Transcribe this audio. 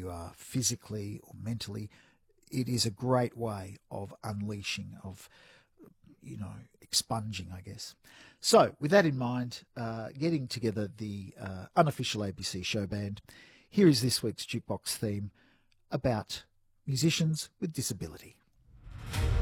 you are physically or mentally, it is a great way of unleashing, of, expunging, I guess. So with that in mind, getting together the unofficial ABC show band, here is this week's Jukebox theme about musicians with disability.